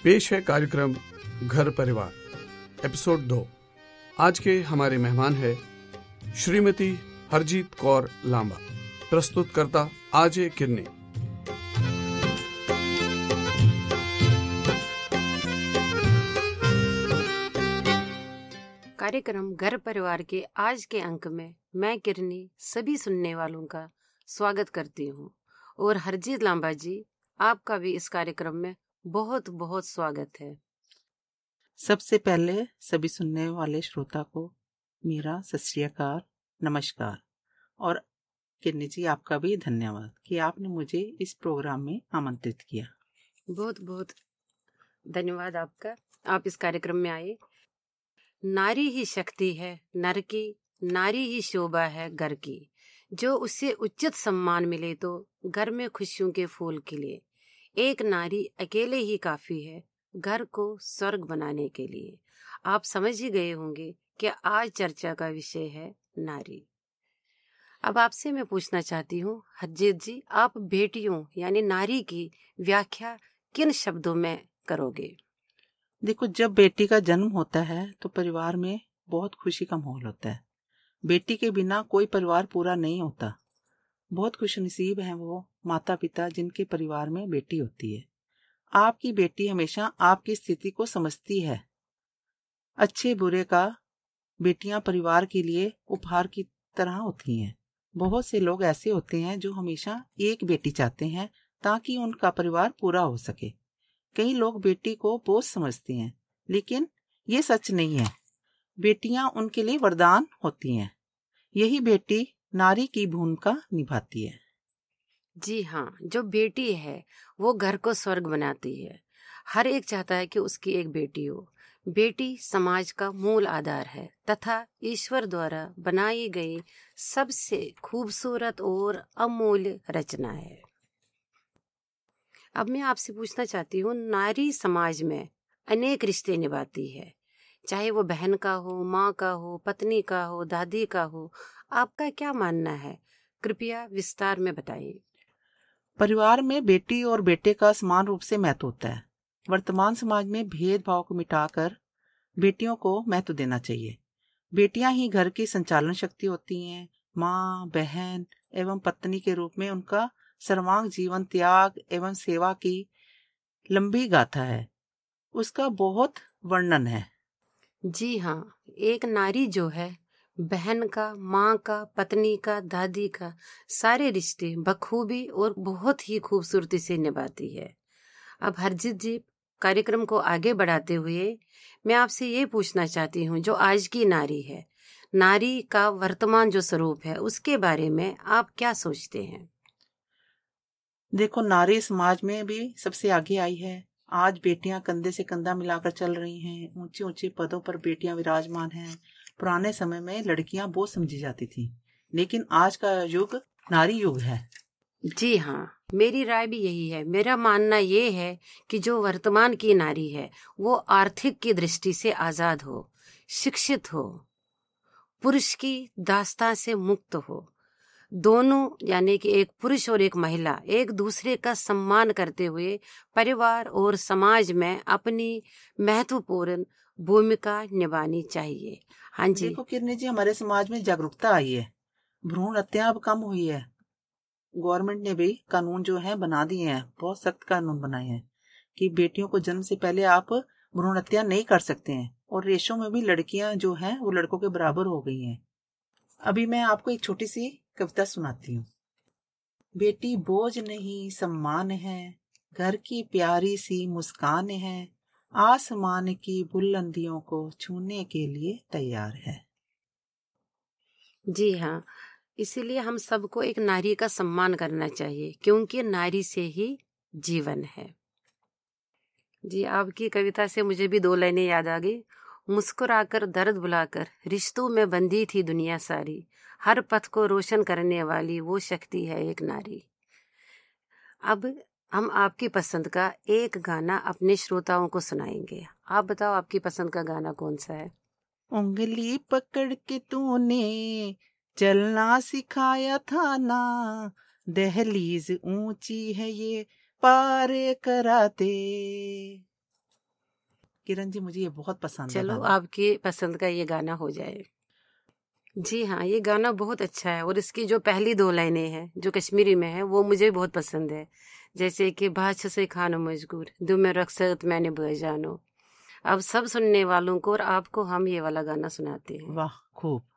पेश है कार्यक्रम घर परिवार एपिसोड 2। आज के हमारे मेहमान है श्रीमती हरजीत कौर लांबा, प्रस्तुतकर्ता आजे किरनी। कार्यक्रम घर परिवार के आज के अंक में मैं किरनी सभी सुनने वालों का स्वागत करती हूँ और हरजीत लांबा जी आपका भी इस कार्यक्रम में बहुत बहुत स्वागत है। सबसे पहले सभी सुनने वाले श्रोता को मेरा सत श्री अकाल, नमस्कार। और किरनी जी आपका भी धन्यवाद कि आपने मुझे इस प्रोग्राम में आमंत्रित किया। बहुत बहुत धन्यवाद आपका, आप इस कार्यक्रम में आए। नारी ही शक्ति है नर की, नारी ही शोभा है घर की। जो उससे उचित सम्मान मिले तो घर में खुशियों के फूल खिले। एक नारी अकेले ही काफी है घर को स्वर्ग बनाने के लिए। आप समझ ही गए होंगे कि आज चर्चा का विषय है नारी। अब आपसे मैं पूछना चाहती हूँ हरजीत जी, आप बेटियों यानी नारी की व्याख्या किन शब्दों में करोगे? देखो, जब बेटी का जन्म होता है तो परिवार में बहुत खुशी का माहौल होता है। बेटी के बिना कोई परिवार पूरा नहीं होता। बहुत खुशनसीब हैं वो माता पिता जिनके परिवार में बेटी होती है। आपकी बेटी हमेशा आपकी स्थिति को समझती है। अच्छे बुरे का बेटियां परिवार के लिए उपहार की तरह होती हैं। बहुत से लोग ऐसे होते हैं जो हमेशा एक बेटी चाहते हैं ताकि उनका परिवार पूरा हो सके। कई लोग बेटी को बोझ समझते हैं, लेकिन ये सच नहीं है। बेटियां उनके लिए वरदान होती हैं। यही बेटी नारी की भूमिका निभाती है। जी हाँ, जो बेटी है वो घर को स्वर्ग बनाती है। हर एक चाहता है कि उसकी एक बेटी हो। बेटी समाज का मूल आधार है तथा ईश्वर द्वारा बनाई गई सबसे खूबसूरत और अमूल्य रचना है। अब मैं आपसे पूछना चाहती हूँ, नारी समाज में अनेक रिश्ते निभाती है, चाहे वो बहन का हो, माँ का हो, पत्नी का हो, दादी का हो। आपका क्या मानना है? कृपया विस्तार में बताइए। परिवार में बेटी और बेटे का समान रूप से महत्व होता है। वर्तमान समाज में भेदभाव को मिटाकर बेटियों को महत्व देना चाहिए। बेटियां ही घर की संचालन शक्ति होती हैं। माँ, बहन एवं पत्नी के रूप में उनका सर्वांग जीवन त्याग एवं सेवा की लंबी गाथा है। उसका बहुत वर्णन है। जी हाँ, एक नारी जो है बहन का, माँ का, पत्नी का, दादी का सारे रिश्ते बखूबी और बहुत ही खूबसूरती से निभाती है। अब हरजीत जी, कार्यक्रम को आगे बढ़ाते हुए मैं आपसे ये पूछना चाहती हूँ, जो आज की नारी है, नारी का वर्तमान जो स्वरूप है, उसके बारे में आप क्या सोचते हैं? देखो, नारी समाज में भी सबसे आगे आई है। आज बेटियां कंधे से कंधा मिलाकर चल रही हैं। ऊंचे ऊंचे पदों पर बेटियां विराजमान हैं। पुराने समय में लड़कियां बोझ समझी जाती थी, लेकिन आज का युग नारी युग है। जी हाँ, मेरी राय भी यही है। मेरा मानना ये है कि जो वर्तमान की नारी है वो आर्थिक की दृष्टि से आजाद हो, शिक्षित हो, पुरुष की दास्तां से मुक्त हो। दोनों यानी कि एक पुरुष और एक महिला एक दूसरे का सम्मान करते हुए परिवार और समाज में अपनी महत्वपूर्ण भूमिका निभानी चाहिए। हाँ जी। देखो किरनी जी, हमारे समाज में जागरूकता आई है। भ्रूण हत्या अब कम हुई है। गवर्नमेंट ने भी कानून जो है बना दिए हैं, बहुत सख्त कानून बनाए हैं कि बेटियों को जन्म से पहले आप भ्रूण हत्या नहीं कर सकते हैं। और रेशों में भी लड़कियां जो हैं वो लड़कों के बराबर हो गई हैं। अभी मैं आपको एक छोटी सी कविता सुनाती हूँ। बेटी बोझ नहीं सम्मान है, घर की प्यारी सी मुस्कान है, आसमान की बुलंदियों को छूने के लिए तैयार है। जी हाँ, इसीलिए हम सबको एक नारी का सम्मान करना चाहिए, क्योंकि नारी से ही जीवन है। जी, आपकी कविता से मुझे भी दो लाइनें याद आ गई। मुस्कुराकर दर्द भुलाकर रिश्तों में बंधी थी दुनिया सारी, हर पथ को रोशन करने वाली वो शक्ति है एक नारी। अब हम आपकी पसंद का एक गाना अपने श्रोताओं को सुनाएंगे। आप बताओ आपकी पसंद का गाना कौन सा है? उंगली पकड़ के तूने चलना सिखाया था ना, दहलीज ऊंची है ये पार करा दे। किरण जी, मुझे ये बहुत पसंद है चलो गाना। आपकी पसंद का ये गाना हो जाए। जी हाँ, ये गाना बहुत अच्छा है और इसकी जो पहली 2 लाइनें हैं जो कश्मीरी में है वो मुझे बहुत पसंद है। जैसे कि भाष से खानो मजगूर दु में रखसत मैंने बजानो। अब सब सुनने वालों को और आपको हम ये वाला गाना सुनाते हैं। वाह, खूब।